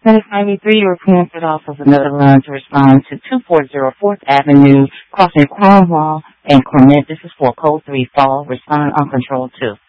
1093, you're connected off of another line to respond to 240 4th Avenue, crossing Cornwall and Cornett. This is for code 3 fall. Respond on control 2.